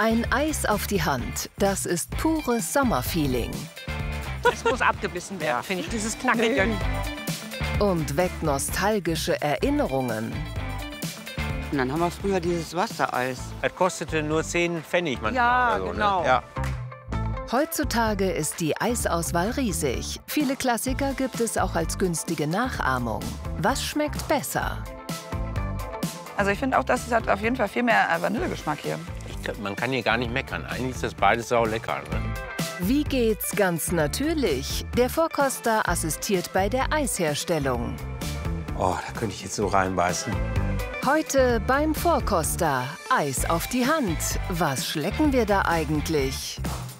Ein Eis auf die Hand, das ist pures Sommerfeeling. Es muss abgebissen werden, finde ich, dieses Knackige. Und weckt nostalgische Erinnerungen. Und dann haben wir früher dieses Wassereis. Das kostete nur 10 Pfennig manchmal. Ja, oder so, genau. Ne? Ja. Heutzutage ist die Eisauswahl riesig. Viele Klassiker gibt es auch als günstige Nachahmung. Was schmeckt besser? Also ich finde auch, das hat auf jeden Fall viel mehr Vanillegeschmack hier. Man kann hier gar nicht meckern. Eigentlich ist das beides sau lecker. Ne? Wie geht's ganz natürlich? Der Vorkoster assistiert bei der Eisherstellung. Oh, da könnte ich jetzt so reinbeißen. Heute beim Vorkoster. Eis auf die Hand. Was schlecken wir da eigentlich?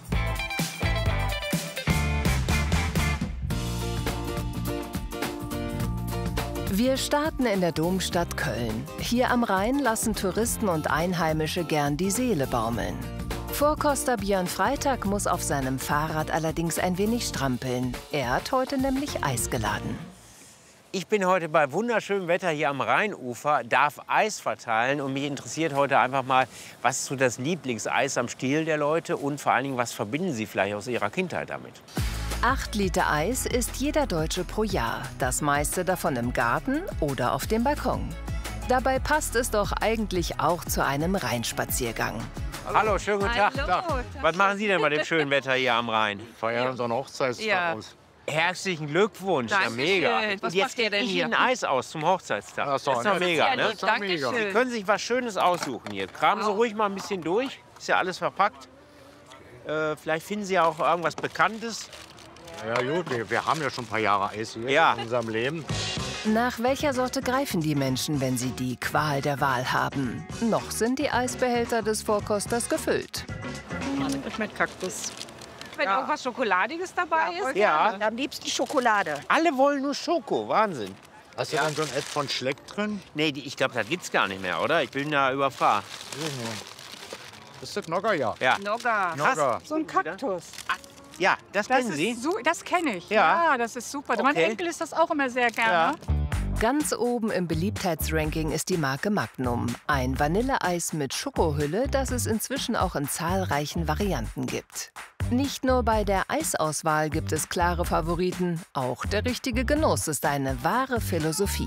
Wir starten in der Domstadt Köln. Hier am Rhein lassen Touristen und Einheimische gern die Seele baumeln. Vorkoster Björn Freitag muss auf seinem Fahrrad allerdings ein wenig strampeln. Er hat heute nämlich Eis geladen. Ich bin heute bei wunderschönem Wetter hier am Rheinufer, darf Eis verteilen und mich interessiert heute einfach mal, was ist so das Lieblingseis am Stiel der Leute und vor allen Dingen, was verbinden sie vielleicht aus ihrer Kindheit damit? 8 Liter Eis isst jeder Deutsche pro Jahr. Das meiste davon im Garten oder auf dem Balkon. Dabei passt es doch eigentlich auch zu einem Rheinspaziergang. Hallo, schönen guten Tag. Hallo. Was machen Sie denn bei dem schönen Wetter hier am Rhein? Feiern unseren Hochzeitstag aus. Herzlichen Glückwunsch, ja, Dankeschön. mega. Was Und jetzt macht ihr denn ich hier? Ihnen Eis aus zum Hochzeitstag. Das ist doch doch mega, Ja, ne? lieb, Dankeschön. Sie können sich was Schönes aussuchen hier. Kramen Sie ruhig mal ein bisschen durch. Ist ja alles verpackt. Vielleicht finden Sie ja auch irgendwas Bekanntes. Ja gut, wir haben ja schon ein paar Jahre Eis hier Ja. in unserem Leben. Nach welcher Sorte greifen die Menschen, wenn sie die Qual der Wahl haben? Noch sind die Eisbehälter des Vorkosters gefüllt. Mit Kaktus. Wenn irgendwas Schokoladiges dabei ist. Ja, Am liebsten Schokolade. alle wollen nur Schoko. Wahnsinn. Hast du dann so ein Ed von Schleck drin? Nee, ich glaube, das gibt's gar nicht mehr, oder? Ich bin da überfragt. Ist das Nogger, ja? Ja. Nogger. Nogger. So ein Kaktus. Ja, das kennen Sie? Das kenne ich. Ja. Ja, das ist super. Okay. Mein Enkel isst das auch immer sehr gerne. Ganz oben im Beliebtheitsranking ist die Marke Magnum. Ein Vanilleeis mit Schokohülle, das es inzwischen auch in zahlreichen Varianten gibt. Nicht nur bei der Eisauswahl gibt es klare Favoriten, auch der richtige Genuss ist eine wahre Philosophie.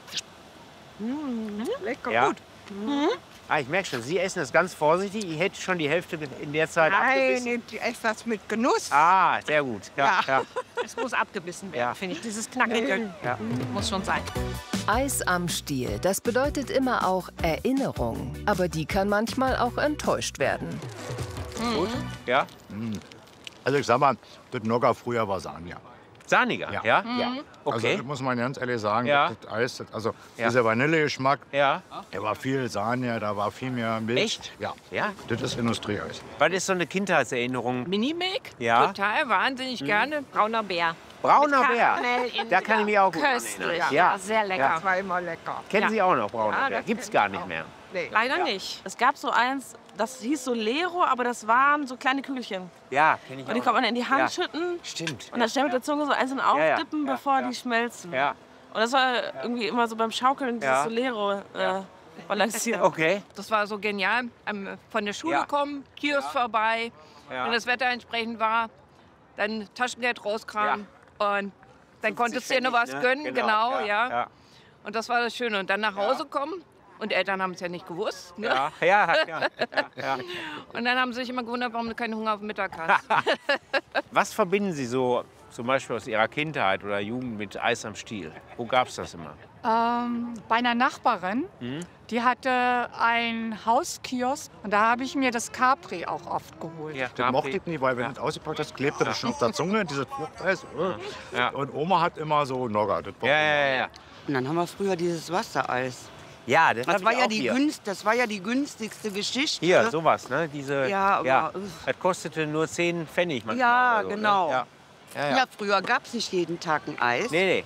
Lecker, Ja. gut. Ah, ich merke schon, Sie essen das ganz vorsichtig. Ich hätte schon die Hälfte in der Zeit abgebissen. ich esse das mit Genuss. Ah, sehr gut. Ja, ja. Es muss abgebissen werden, Ja. finde ich, dieses Knackige. Ja. Muss schon sein. Eis am Stiel, das bedeutet immer auch Erinnerung. Aber die kann manchmal auch enttäuscht werden. Gut. Ja. Also ich sag mal, das Nogger früher war Sanja. Sahniger, Ja. ja? Mhm. Okay. Also das muss man ganz ehrlich sagen, Ja. das Eis, also Ja. dieser Vanillegeschmack, Ja. der war viel Sahne, da war viel mehr Milch. Echt? Ja. Ja. Das ist Industrieeis. Was ist so eine Kindheitserinnerung? Minimilk? Ja. Total, wahnsinnig gerne. Brauner Bär. Brauner Bär. Karamell in Da kann ich mich auch gut dran köstlich. erinnern. Ja, sehr lecker. Das war immer lecker. Kennen Ja. Sie auch noch brauner Ja, Bär? das Gibt's kenn gar ich nicht auch. mehr. Nee. Leider nicht. Es gab so eins, das hieß so Lero, aber das waren so kleine Kügelchen. Ja, kenne ich Und die auch. konnte man in die Hand Ja. schütten Stimmt. und dann schnell mit der Zunge so einzeln ja. aufdippen, Ja, bevor ja. die schmelzen. Ja. Und das war irgendwie immer so beim Schaukeln, dieses Ja. so Lero balancieren. Okay. Das war so genial. Von der Schule Ja. kommen, Kiosk vorbei. Ja. Wenn das Wetter entsprechend war, dann Taschengeld rauskramen. Und dann konntest du dir noch was ne? gönnen. Genau, ja. Ja. Und das war das Schöne. Und dann nach Hause kommen. Und Eltern haben es ja nicht gewusst. Ne? Ja. Ja. Ja. Und dann haben sie sich immer gewundert, warum du keinen Hunger auf Mittag hast. Was verbinden Sie so zum Beispiel aus Ihrer Kindheit oder Jugend mit Eis am Stiel? Wo gab's das immer? Bei einer Nachbarin, die hatte einen Hauskiosk und da habe ich mir das Capri auch oft geholt. Ja, Das mochte ich nicht, weil wenn du es ausgepackt hast, klebte das schon auf der Zunge, dieses Fruchteis. Ja. Und Oma hat immer so Nogger. Das war Ja. Und dann haben wir früher dieses Wassereis. Ja, das, Das hab war, ich ja auch hier. das war ja die günstigste Geschichte. Hier, sowas, ne? Diese, Ja, aber- Das kostete nur 10 Pfennig manchmal. Ja, oder so, genau. Ne? Ja. Ja, ja. Ja, früher gab es nicht jeden Tag ein Eis. Nee.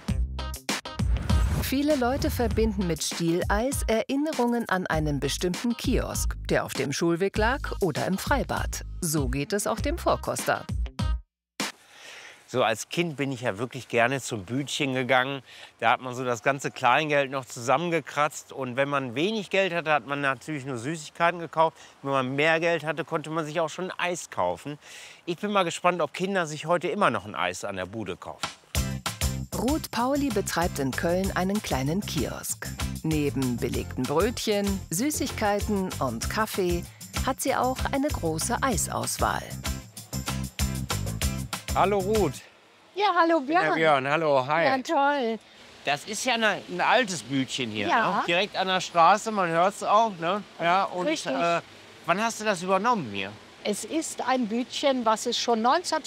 Viele Leute verbinden mit Stieleis Erinnerungen an einen bestimmten Kiosk, der auf dem Schulweg lag oder im Freibad. So geht es auch dem Vorkoster. So als Kind bin ich ja wirklich gerne zum Bütchen gegangen. Da hat man so das ganze Kleingeld noch zusammengekratzt. Und wenn man wenig Geld hatte, hat man natürlich nur Süßigkeiten gekauft. Wenn man mehr Geld hatte, konnte man sich auch schon ein Eis kaufen. Ich bin mal gespannt, ob Kinder sich heute immer noch ein Eis an der Bude kaufen. Ruth Pauli betreibt in Köln einen kleinen Kiosk. Neben belegten Brötchen, Süßigkeiten und Kaffee hat sie auch eine große Eisauswahl. Hallo Ruth. Ja, hallo Björn. Ja, Björn, hallo, hi. Ja, toll. Das ist ja ein altes Bütchen hier, Ja. ne? Direkt an der Straße, man hört es auch. Ne? Ja, und Richtig. wann hast du das übernommen hier? Es ist ein Bütchen, was es schon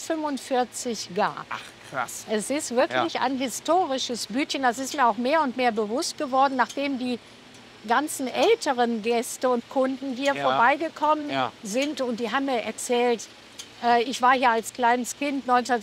1945 gab. Ach, krass. Es ist wirklich ein historisches Bütchen. Das ist mir auch mehr und mehr bewusst geworden, nachdem die ganzen älteren Gäste und Kunden hier vorbeigekommen sind. Und die haben mir erzählt, ich war hier als kleines Kind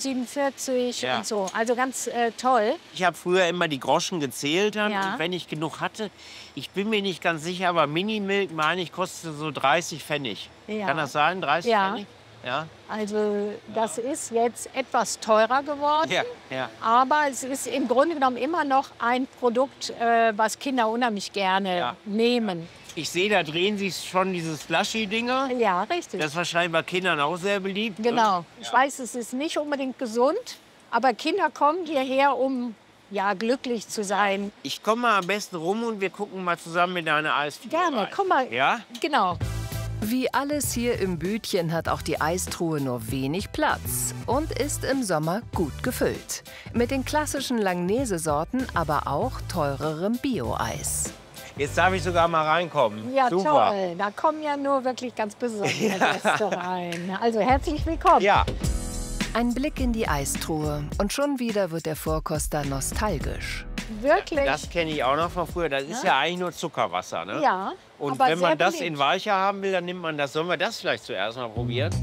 1947 und so. Also ganz toll. Ich habe früher immer die Groschen gezählt, dann, Ja. und wenn ich genug hatte. Ich bin mir nicht ganz sicher, aber Minimilk, meine ich, kostete so 30 Pfennig. Ja. Kann das sein, 30 Ja. Pfennig? Ja. Also das ist jetzt etwas teurer geworden. Ja, ja. Aber es ist im Grunde genommen immer noch ein Produkt, was Kinder unheimlich gerne nehmen. Ich sehe, da drehen sich schon diese Slushy-Dinger. Ja, richtig. Das ist wahrscheinlich bei Kindern auch sehr beliebt. Ne? Genau. Ich weiß, es ist nicht unbedingt gesund, aber Kinder kommen hierher, um glücklich zu sein. Ich komme mal am besten rum und wir gucken mal zusammen in deine Eisdiele Gerne, rein. komm mal. Ja? Genau. Wie alles hier im Bütchen hat auch die Eistruhe nur wenig Platz und ist im Sommer gut gefüllt. Mit den klassischen Langnese-Sorten, aber auch teurerem Bio-Eis. Jetzt darf ich sogar mal reinkommen. Ja, Super. toll. Da kommen ja nur wirklich ganz besondere Gäste rein. Also herzlich willkommen. Ja. Ein Blick in die Eistruhe und schon wieder wird der Vorkoster nostalgisch. Wirklich. Das kenne ich auch noch von früher. Das ist ja eigentlich nur Zuckerwasser. Ne? Ja. Und aber wenn man sehr das beliebt. in weicher haben will, dann nimmt man das. Sollen wir das vielleicht zuerst mal probieren?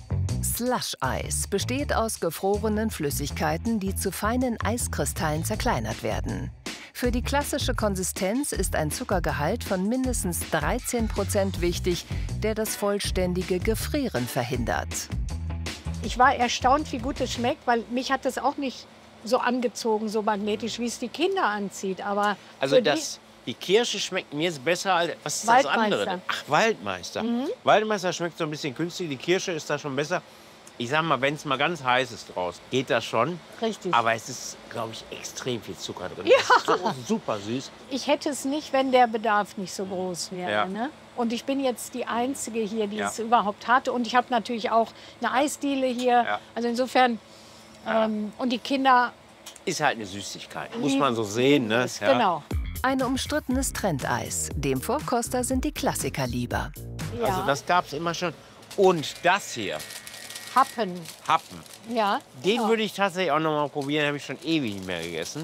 Slush-Eis besteht aus gefrorenen Flüssigkeiten, die zu feinen Eiskristallen zerkleinert werden. Für die klassische Konsistenz ist ein Zuckergehalt von mindestens 13% wichtig, der das vollständige Gefrieren verhindert. Ich war erstaunt, wie gut es schmeckt, weil mich hat es auch nicht so angezogen, so magnetisch, wie es die Kinder anzieht. Aber Also für die Kirsche schmeckt mir jetzt besser als was ist das Waldmeister. andere? denn? Ach, Waldmeister. Waldmeister schmeckt so ein bisschen künstlich. Die Kirsche ist da schon besser. Ich sag mal, wenn es mal ganz heiß ist draußen, geht das schon. Richtig. Aber es ist, glaube ich, extrem viel Zucker drin. Ja. Das ist so super süß. Ich hätte es nicht, wenn der Bedarf nicht so groß wäre. Ja. Ne? Und ich bin jetzt die Einzige hier, die Ja. es überhaupt hatte. Und ich habe natürlich auch eine Eisdiele hier. Ja. Also insofern, und die Kinder, Ist halt eine Süßigkeit. Muss man so sehen. Ne? Ja. genau. Ein umstrittenes Trendeis. Dem Vorkoster sind die Klassiker lieber. Ja. Also das gab es immer schon. Und das hier, Happen. Happen, Ja. den genau. würde ich tatsächlich auch noch mal probieren. Habe ich schon ewig nicht mehr gegessen.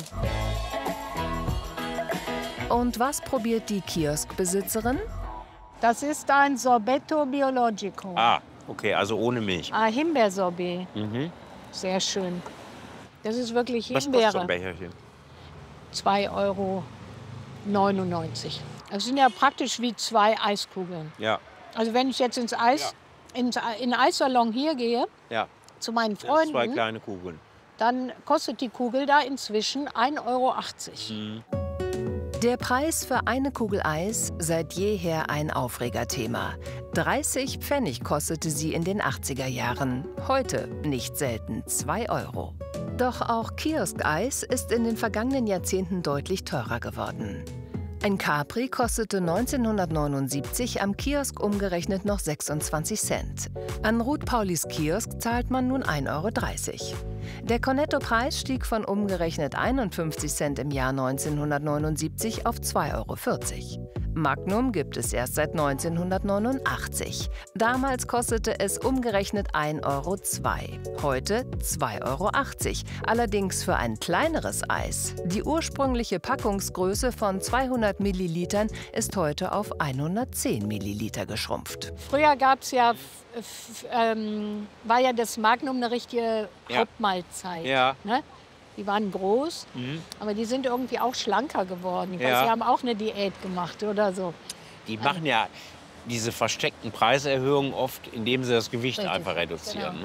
Und was probiert die Kioskbesitzerin? Das ist ein Sorbetto Biologico. Ah, okay, also ohne Milch. Himbeersorbet. Mhm. Sehr schön. Das ist wirklich Was kostet so ein Himbeere. Becherchen? 2,99 €. Das sind ja praktisch wie 2 Eiskugeln. Ja, Also wenn ich jetzt in den Eissalon hier gehe, ja. zu meinen Das sind 2 Freunden, kleine Kugeln. dann kostet die Kugel da inzwischen 1,80 Mhm. €. Der Preis für eine Kugel Eis seit jeher ein Aufregerthema. 30 Pfennig kostete sie in den 80er Jahren. Heute nicht selten 2 €. Doch auch Kioskeis ist in den vergangenen Jahrzehnten deutlich teurer geworden. Ein Capri kostete 1979 am Kiosk umgerechnet noch 26 Cent. An Ruth Paulis Kiosk zahlt man nun 1,30 €. Der Cornetto-Preis stieg von umgerechnet 51 Cent im Jahr 1979 auf 2,40 €. Magnum gibt es erst seit 1989. Damals kostete es umgerechnet 1,02 €. Heute 2,80 €. Allerdings für ein kleineres Eis. Die ursprüngliche Packungsgröße von 200 Millilitern ist heute auf 110 Milliliter geschrumpft. Früher gab's ja, war ja das Magnum eine richtige Ja. Hauptmahlzeit. Ja. Ne? Die waren groß, Mhm. aber die sind irgendwie auch schlanker geworden. Ich Ja. weiß, sie haben auch eine Diät gemacht oder so. Die machen ja diese versteckten Preiserhöhungen oft, indem sie das Gewicht Richtig, einfach reduzieren. genau. Ne?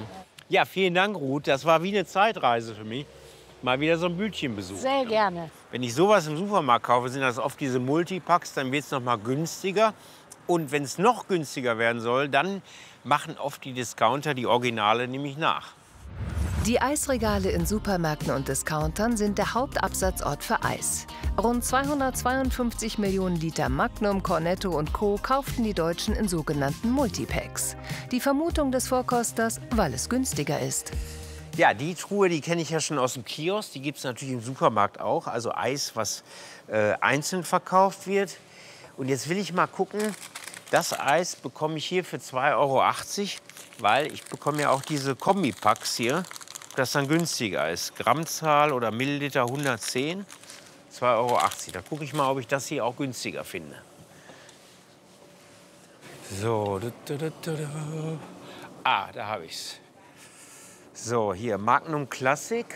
Ja, vielen Dank, Ruth. Das war wie eine Zeitreise für mich. Mal wieder so ein Bütchenbesuch. Sehr gerne. Wenn ich sowas im Supermarkt kaufe, sind das oft diese Multipacks, dann wird es noch mal günstiger. Und wenn es noch günstiger werden soll, dann machen oft die Discounter die Originale nämlich nach. Die Eisregale in Supermärkten und Discountern sind der Hauptabsatzort für Eis. Rund 252 Millionen Liter Magnum, Cornetto und Co. kauften die Deutschen in sogenannten Multipacks. Die Vermutung des Vorkosters, weil es günstiger ist. Ja, die Truhe, die kenne ich ja schon aus dem Kiosk. Die gibt es natürlich im Supermarkt auch. Also Eis, was einzeln verkauft wird. Und jetzt will ich mal gucken, das Eis bekomme ich hier für 2,80 €, weil ich bekomme ja auch diese Kombipacks hier, das dann günstiger ist. Grammzahl oder Milliliter 110, 2,80 €. Da gucke ich mal, ob ich das hier auch günstiger finde. So, da habe ich's. So, hier Magnum Classic,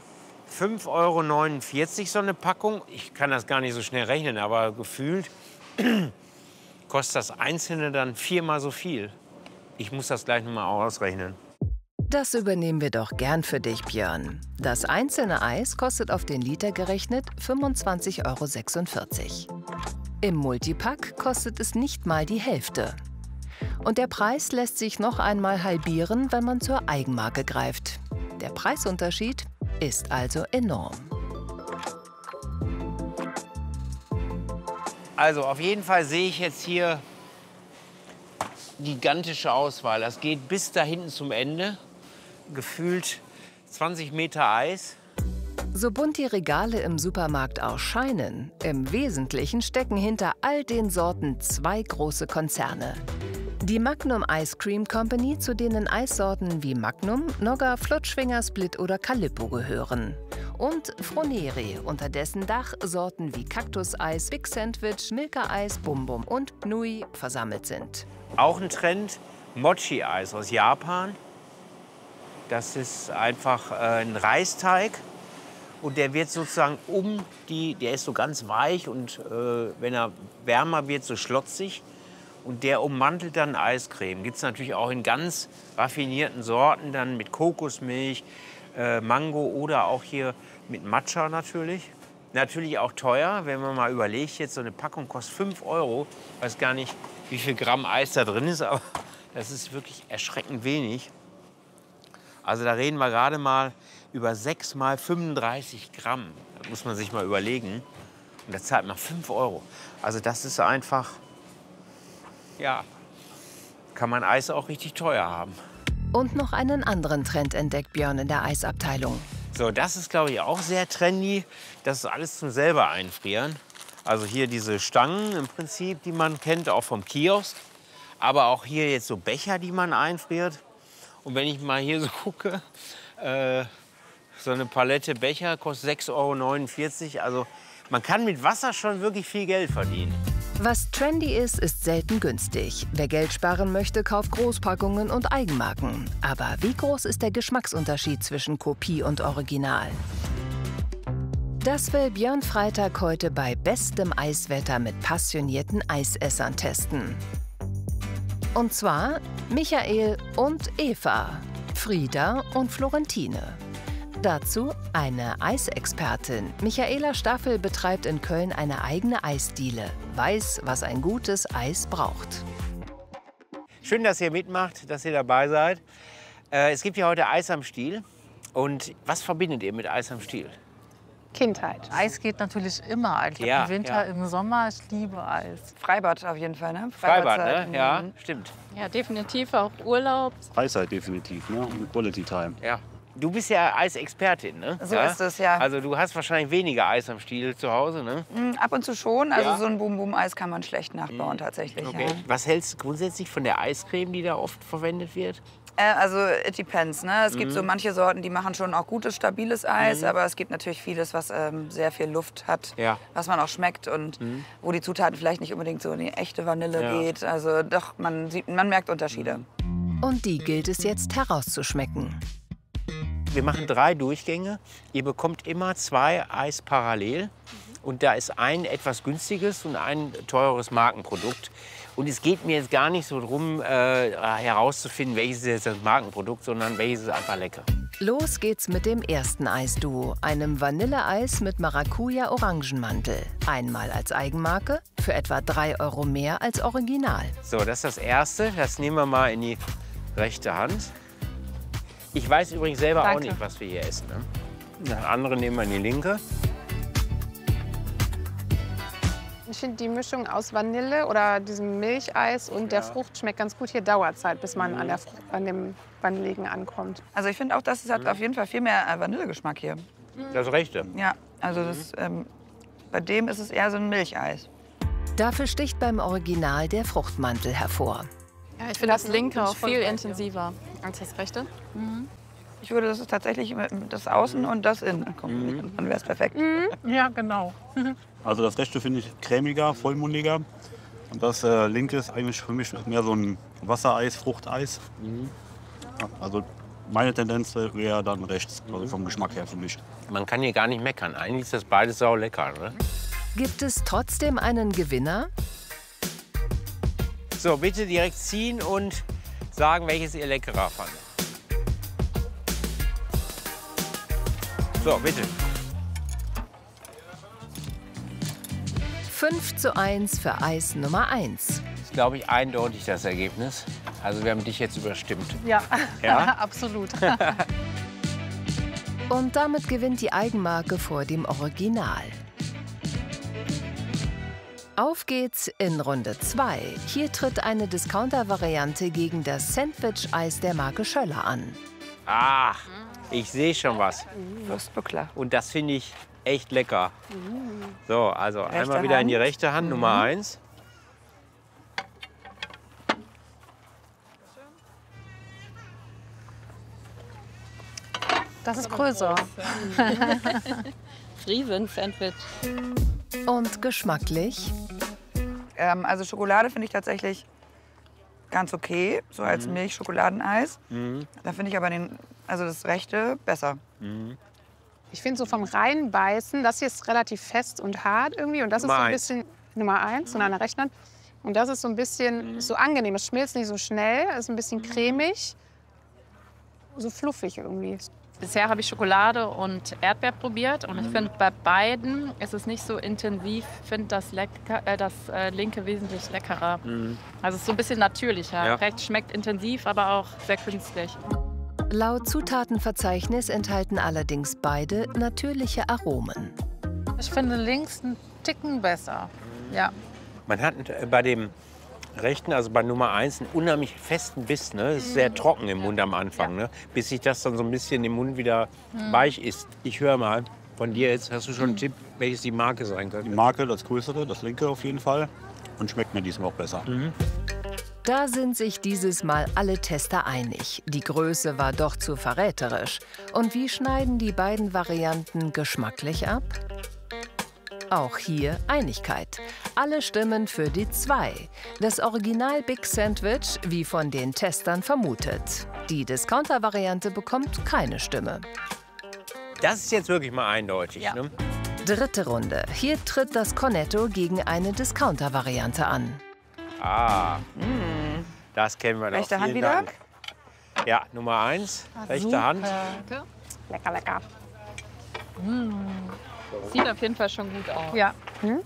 5,49 € so eine Packung. Ich kann das gar nicht so schnell rechnen, aber gefühlt kostet das Einzelne dann 4-mal so viel. Ich muss das gleich noch mal ausrechnen. Das übernehmen wir doch gern für dich, Björn. Das einzelne Eis kostet auf den Liter gerechnet 25,46 €. Im Multipack kostet es nicht mal die Hälfte. Und der Preis lässt sich noch einmal halbieren, wenn man zur Eigenmarke greift. Der Preisunterschied ist also enorm. Also auf jeden Fall sehe ich jetzt hier gigantische Auswahl. Das geht bis da hinten zum Ende. Gefühlt 20 Meter Eis. So bunt die Regale im Supermarkt auch scheinen, im Wesentlichen stecken hinter all den Sorten zwei große Konzerne. Die Magnum Ice Cream Company, zu denen Eissorten wie Magnum, Nogga, Flutschfinger, Split oder Calippo gehören. Und Froneri, unter dessen Dach Sorten wie Kaktuseis, Big Sandwich, Milka-Eis, Bum Bum und Nui versammelt sind. Auch ein Trend, Mochi-Eis aus Japan. Das ist einfach ein Reisteig und der wird sozusagen der ist so ganz weich und wenn er wärmer wird, so schlotzig. Und der ummantelt dann Eiscreme. Gibt es natürlich auch in ganz raffinierten Sorten, dann mit Kokosmilch, Mango oder auch hier mit Matcha natürlich. Natürlich auch teuer, wenn man mal überlegt, jetzt so eine Packung kostet 5 €. Ich weiß gar nicht, wie viel Gramm Eis da drin ist, aber das ist wirklich erschreckend wenig. Also da reden wir gerade mal über 6 mal 35 Gramm. Das muss man sich mal überlegen. Und da zahlt man 5 €. Also das ist einfach, ja, kann man Eis auch richtig teuer haben. Und noch einen anderen Trend entdeckt Björn in der Eisabteilung. So, das ist, glaube ich, auch sehr trendy. Das ist alles zum selber einfrieren. Also hier diese Stangen im Prinzip, die man kennt, auch vom Kiosk. Aber auch hier jetzt so Becher, die man einfriert. Und wenn ich mal hier so gucke, so eine Palette Becher kostet 6,49 €. Also man kann mit Wasser schon wirklich viel Geld verdienen. Was trendy ist, ist selten günstig. Wer Geld sparen möchte, kauft Großpackungen und Eigenmarken. Aber wie groß ist der Geschmacksunterschied zwischen Kopie und Original? Das will Björn Freitag heute bei bestem Eiswetter mit passionierten Eisessern testen. Und zwar Michael und Eva, Frieda und Florentine. Dazu eine Eisexpertin. Michaela Staffel betreibt in Köln eine eigene Eisdiele. Weiß, was ein gutes Eis braucht. Schön, dass ihr mitmacht, dass ihr dabei seid. Es gibt ja heute Eis am Stiel. Und was verbindet ihr mit Eis am Stiel? Kindheit. Eis geht natürlich immer. Eigentlich Ja, im Winter, ja. im Sommer. Ich liebe Eis. Freibad auf jeden Fall, ne? Freibad, Freibadzeit. ne? Ja, stimmt. Ja, definitiv auch Urlaub. Freizeit definitiv, ne? Und Quality Time. Ja. Du bist ja Eisexpertin, ne? So ist es, ja. Also du hast wahrscheinlich weniger Eis am Stiel zu Hause, ne? Ab und zu schon. Also Ja. so ein Bum-Bum-Eis kann man schlecht nachbauen tatsächlich. Okay. Was hältst du grundsätzlich von der Eiscreme, die da oft verwendet wird? Also it depends, ne? Es gibt so manche Sorten, die machen schon auch gutes, stabiles Eis, aber es gibt natürlich vieles, was sehr viel Luft hat, Ja. was man auch schmeckt und wo die Zutaten vielleicht nicht unbedingt so in die echte Vanille Ja. geht. Also doch, man merkt Unterschiede. Und die gilt es jetzt herauszuschmecken. Wir machen 3 Durchgänge. Ihr bekommt immer 2 Eis parallel. Und da ist ein etwas günstiges und ein teures Markenprodukt. Und es geht mir jetzt gar nicht so darum, herauszufinden, welches ist jetzt das Markenprodukt, sondern welches ist einfach lecker. Los geht's mit dem ersten Eisduo, einem Vanilleeis mit Maracuja-Orangenmantel. Einmal als Eigenmarke, für etwa 3 € mehr als Original. So, das ist das erste. Das nehmen wir mal in die rechte Hand. Ich weiß übrigens selber auch nicht, was wir hier essen. Ne? Das andere nehmen wir in die linke. Ich finde die Mischung aus Vanille oder diesem Milcheis und der Frucht schmeckt ganz gut. Hier dauert es halt, bis man an dem Vanilligen ankommt. Also ich finde auch, das hat auf jeden Fall viel mehr Vanillegeschmack hier. Das rechte. Ja, also das, bei dem ist es eher so ein Milcheis. Dafür sticht beim Original der Fruchtmantel hervor. Ja, ich finde das linke auch viel intensiver als das rechte. Ich würde das tatsächlich das Außen und das Innen kombinieren. Dann wäre es perfekt. Ja, genau. Also das rechte finde ich cremiger, vollmundiger. Und das linke ist eigentlich für mich mehr so ein Wassereis, Fruchteis. Ja, also meine Tendenz wäre dann rechts, also vom Geschmack her für mich. Man kann hier gar nicht meckern. Eigentlich ist das beides sau lecker. Ne? Gibt es trotzdem einen Gewinner? So, bitte direkt ziehen und sagen, welches ihr leckerer fandet. So, bitte. 5:1 für Eis Nummer 1. Ist, glaube ich, eindeutig das Ergebnis. Also wir haben dich jetzt überstimmt. Ja, Ja? absolut. Und damit gewinnt die Eigenmarke vor dem Original. Auf geht's in Runde 2. Hier tritt eine Discounter-Variante gegen das Sandwich-Eis der Marke Schöller an. Ach, ich sehe schon was. Wurstbuckler. Und das finde ich echt lecker. So, also Rechte einmal wieder in die Hand. rechte Hand, Nummer 1. Das ist größer. Friesen-Sandwich. Und geschmacklich? Also Schokolade finde ich tatsächlich ganz okay, so als Milchschokoladeneis. Da finde ich aber das rechte besser. Ich finde so vom Reinbeißen, das hier ist relativ fest und hart irgendwie. Und das Nummer ist so ein bisschen Nummer 1 und an der rechten Hand. Und das ist so ein bisschen so angenehm. Es schmilzt nicht so schnell, ist ein bisschen cremig, so fluffig irgendwie. Bisher habe ich Schokolade und Erdbeer probiert und ich finde, bei beiden ist es nicht so intensiv. Ich finde das linke wesentlich leckerer. Also es ist so ein bisschen natürlicher. Ja. Rechts schmeckt intensiv, aber auch sehr künstlich. Laut Zutatenverzeichnis enthalten allerdings beide natürliche Aromen. Ich finde links einen Ticken besser. Ja. Man hat bei dem rechten, also bei Nummer 1, einen unheimlich festen Biss. Ne? Es ist sehr trocken im Mund am Anfang, ne? Bis sich das dann so ein bisschen im Mund wieder weich ist. Ich höre mal von dir jetzt, hast du schon einen Tipp, welches die Marke sein könnte? Die Marke, das größere, das linke auf jeden Fall. Und schmeckt mir diesmal auch besser. Da sind sich dieses Mal alle Tester einig. Die Größe war doch zu verräterisch. Und wie schneiden die beiden Varianten geschmacklich ab? Auch hier Einigkeit. Alle stimmen für die 2. Das Original Big Sandwich, wie von den Testern vermutet. Die Discounter-Variante bekommt keine Stimme. Das ist jetzt wirklich mal eindeutig. Ja. Ne? Dritte Runde. Hier tritt das Cornetto gegen eine Discounter-Variante an. Ah, das kennen wir doch. Rechte Hand Vielen wieder? Dank. Ja, Nummer 1, rechte Hand. Lecker, lecker. Sieht auf jeden Fall schon gut aus. Ja.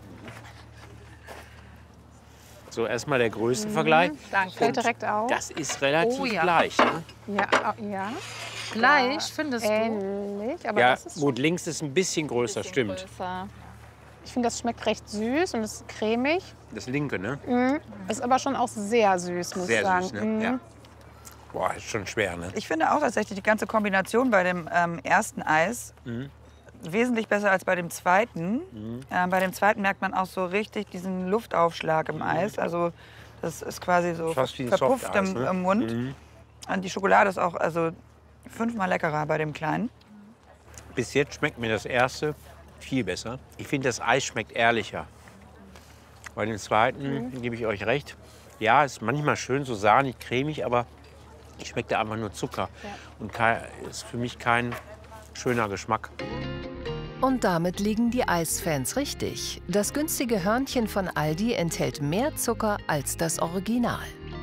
So, erstmal der Größenvergleich. Danke. Fällt direkt auf. Das ist relativ Oh ja. gleich. Ne? Ja. Gleich, findest du? Ähnlich, aber Ja, das ist gut, links ist ein bisschen größer, stimmt. Größer. Ich finde, das schmeckt recht süß und ist cremig. Das linke, ne? Ist aber schon auch sehr süß, muss ich Sehr sagen. süß, ne? Ja. Boah, ist schon schwer, ne? Ich finde auch tatsächlich die ganze Kombination bei dem ersten Eis wesentlich besser als bei dem zweiten. Bei dem zweiten merkt man auch so richtig diesen Luftaufschlag im Eis. Also das ist quasi so Fast wie ein verpufft Softeis, ne? im Mund. Und die Schokolade ist auch also 5-mal leckerer bei dem kleinen. Bis jetzt schmeckt mir das erste viel besser. Ich finde, das Eis schmeckt ehrlicher. Bei dem zweiten gebe ich euch recht. Ja, ist manchmal schön so sahnig, cremig, aber ich schmecke da einfach nur Zucker. Und ist für mich kein schöner Geschmack. Und damit liegen die Eisfans richtig. Das günstige Hörnchen von Aldi enthält mehr Zucker als das Original.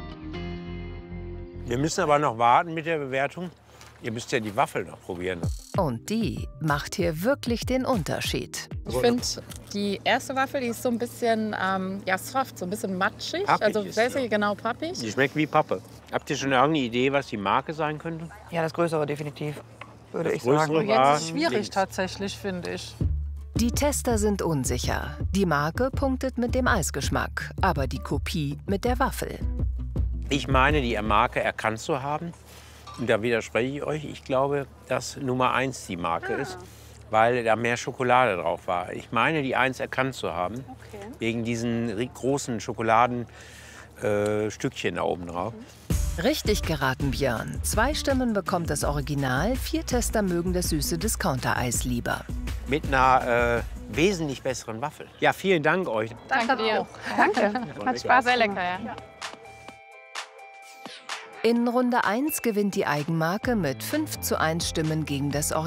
Wir müssen aber noch warten mit der Bewertung. Ihr müsst ja die Waffel noch probieren. Und die macht hier wirklich den Unterschied. Ich finde, die erste Waffel, die ist so ein bisschen ja, soft, so ein bisschen matschig. Pappig also ist sehr, die. sehr genau pappig. Die schmeckt wie Pappe. Habt ihr schon irgendeine Idee, was die Marke sein könnte? Ja, das Größere definitiv, würde ich Größere sagen. war Jetzt ist es schwierig links. tatsächlich, finde ich. Die Tester sind unsicher. Die Marke punktet mit dem Eisgeschmack, aber die Kopie mit der Waffel. Ich meine, die Marke erkannt zu haben. Und da widerspreche ich euch. Ich glaube, dass Nummer 1 die Marke ist, weil da mehr Schokolade drauf war. Ich meine, die 1 erkannt zu haben, wegen diesen großen Schokoladenstückchen da oben drauf. Richtig geraten, Björn. 2 Stimmen bekommt das Original, 4 Tester mögen das süße Discounter-Eis lieber. Mit einer wesentlich besseren Waffel. Ja, vielen Dank euch. Danke dir. Danke. Hat Spaß. Sehr lecker, ja. In Runde 1 gewinnt die Eigenmarke mit 5:1 Stimmen gegen das Original.